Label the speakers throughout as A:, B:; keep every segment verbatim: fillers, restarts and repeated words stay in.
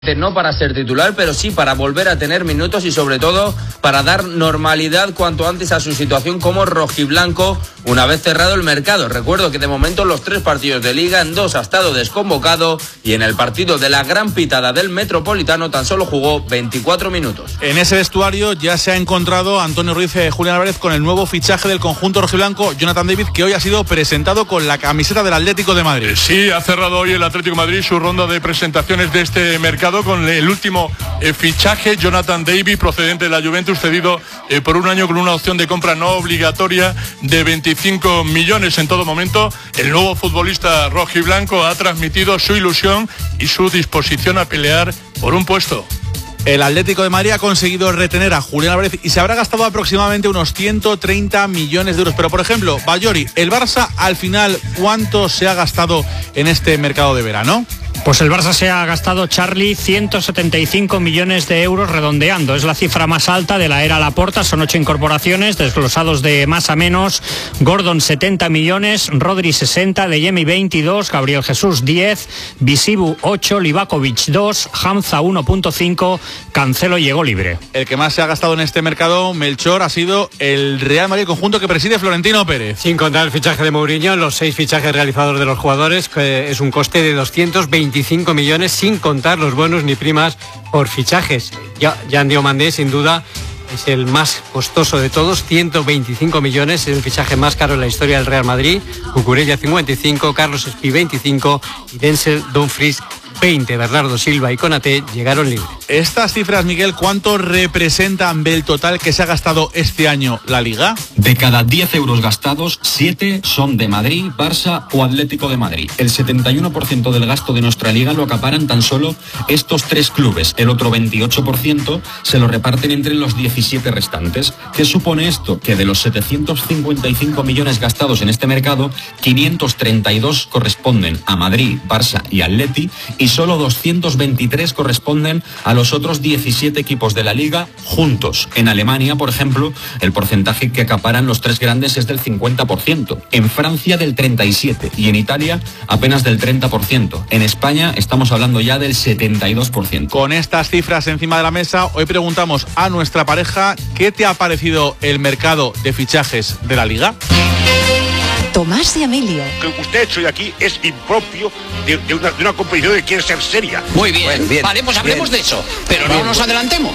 A: No para ser titular, pero sí para volver a tener minutos y sobre todo para dar normalidad cuanto antes a su situación como rojiblanco una vez cerrado el mercado. Recuerdo que de momento los tres partidos de Liga, en dos ha estado desconvocado y en el partido de la gran pitada del Metropolitano tan solo jugó veinticuatro minutos.
B: En ese vestuario ya se ha encontrado Antonio Ruiz y Julián Álvarez con el nuevo fichaje del conjunto rojiblanco, Jonathan David, que hoy ha sido presentado con la camiseta del Atlético de Madrid.
C: Sí, ha cerrado hoy el Atlético de Madrid su ronda de presentaciones de este mercado con el último eh, fichaje, Jonathan David, procedente de la Juventus, cedido eh, por un año con una opción de compra no obligatoria de veinticinco millones en todo momento. El nuevo futbolista rojiblanco ha transmitido su ilusión y su disposición a pelear por un puesto.
B: El Atlético de Madrid ha conseguido retener a Julián Álvarez y se habrá gastado aproximadamente unos ciento treinta millones de euros. Pero, por ejemplo, Bayori, el Barça, al final, ¿cuánto se ha gastado en este mercado de verano?
D: Pues el Barça se ha gastado, Charlie, ciento setenta y cinco millones de euros redondeando. Es la cifra más alta de la era Laporta. Son ocho incorporaciones, desglosados de más a menos. Gordon, setenta millones. Rodri, sesenta. De Jemi, veintidós. Gabriel Jesús, diez. Visibu, ocho. Livakovic, dos. Hamza, uno punto cinco. Cancelo llegó libre.
B: El que más se ha gastado en este mercado, Melchor, ha sido el Real Madrid, conjunto que preside Florentino Pérez.
E: Sin contar el fichaje de Mourinho, los seis fichajes realizados de los jugadores, que es un coste de doscientos veinticinco millones, sin contar los bonos ni primas por fichajes. Ya, Jan Diomandé, sin duda, es el más costoso de todos, ciento veinticinco millones, es el fichaje más caro en la historia del Real Madrid. Cucurella, cincuenta y cinco, Carlos Espí, veinticinco y Denzel Dumfries, veinte. Bernardo Silva y Konaté llegaron libres.
B: Estas cifras, Miguel, ¿cuánto representan del total que se ha gastado este año la Liga?
F: De cada diez euros gastados, siete son de Madrid, Barça o Atlético de Madrid. El setenta y uno por ciento del gasto de nuestra Liga lo acaparan tan solo estos tres clubes. El otro veintiocho por ciento se lo reparten entre los diecisiete restantes. ¿Qué supone esto? Que de los setecientos cincuenta y cinco millones gastados en este mercado, quinientos treinta y dos corresponden a Madrid, Barça y Atleti y solo doscientos veintitrés corresponden a los otros diecisiete equipos de la Liga juntos. En Alemania, por ejemplo, el porcentaje que acaparan los tres grandes es del cincuenta por ciento. En Francia, del treinta y siete por ciento. Y en Italia, apenas del treinta por ciento. En España, estamos hablando ya del setenta y dos por ciento.
B: Con estas cifras encima de la mesa, hoy preguntamos a nuestra pareja, ¿qué te ha parecido el mercado de fichajes de la Liga?
G: Tomás y Emilio.
H: Lo que usted ha hecho hoy aquí es impropio de, de, una, de una competición que quiere ser seria.
I: Muy bien, bueno, bien vale, pues hablemos bien de eso, pero bien, no nos bien. adelantemos.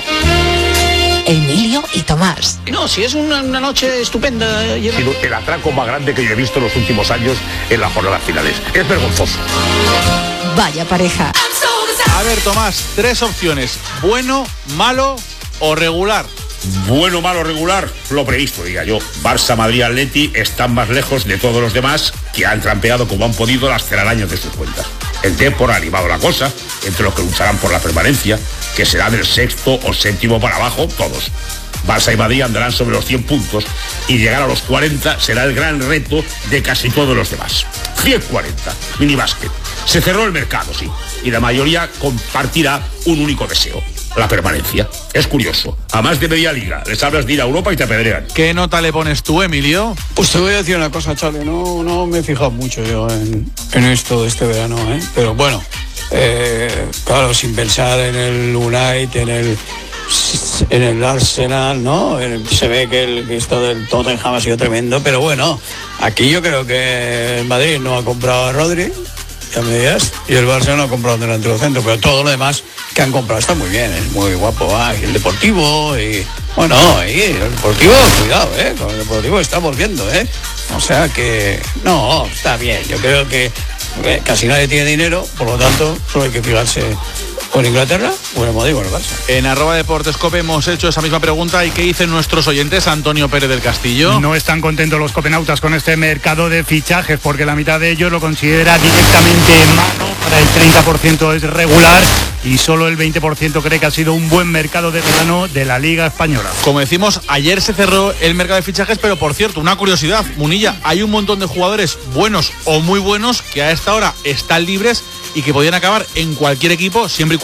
G: Emilio y Tomás.
I: No, si es una, una noche estupenda.
H: Y... el atraco más grande que yo he visto en los últimos años en las jornadas finales. Es vergonzoso.
G: Vaya pareja.
B: A ver, Tomás, tres opciones: bueno, malo o regular.
H: Bueno, malo, regular, lo previsto, diga yo. Barça, Madrid, Atleti están más lejos de todos los demás que han trampeado como han podido las telarañas de sus cuentas. El Depor ha animado la cosa, entre los que lucharán por la permanencia, que será del sexto o séptimo para abajo, todos. Barça y Madrid andarán sobre los cien puntos y llegar a los cuarenta será el gran reto de casi todos los demás. ciento cuarenta, minibásquet. Se cerró el mercado, sí, y la mayoría compartirá un único deseo: la permanencia. Es curioso, a más de media liga les hablas de ir a Europa y te apedrean.
B: ¿Qué nota le pones tú, Emilio?
J: Pues te voy a decir una cosa, Charlie, no, no me he fijado mucho yo en, en esto de este verano, ¿eh? Pero bueno, eh, claro, sin pensar en el United, en el en el Arsenal, ¿no? Se ve que, el, que esto del Tottenham ha sido tremendo, pero bueno, aquí yo creo que el Madrid no ha comprado a Rodri, ya me dirás, y el Barça no ha comprado un delantero centro, pero todo lo demás que han comprado está muy bien, es muy guapo. Ah, y el Deportivo, y bueno, y el Deportivo, cuidado, eh, con el Deportivo estamos viendo, eh. O sea que, no, está bien, yo creo que eh, casi nadie tiene dinero, por lo tanto, solo hay que fijarse o en Inglaterra o en el Madrid o en el Barça.
B: En arroba Deportescope hemos hecho esa misma pregunta. ¿Y qué dicen nuestros oyentes? Antonio Pérez del Castillo.
D: No están contentos los copenautas con este mercado de fichajes, porque la mitad de ellos lo considera directamente en mano, para el treinta por ciento es regular y solo el veinte por ciento cree que ha sido un buen mercado de verano de la Liga Española.
B: Como decimos, ayer se cerró el mercado de fichajes, pero por cierto, una curiosidad, Munilla, hay un montón de jugadores buenos o muy buenos que a esta hora están libres y que podían acabar en cualquier equipo siempre y cuando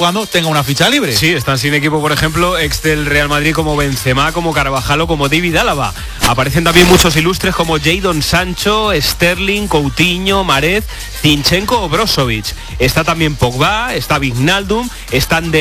B: cuando tenga una ficha libre.
K: Sí, están sin equipo, por ejemplo, ex del Real Madrid como Benzema, como Carvajal o como David Álava. Aparecen también muchos ilustres como Jadon Sancho, Sterling, Coutinho, Mahrez, Zinchenko o Brozovic. Está también Pogba, está Wijnaldum, están de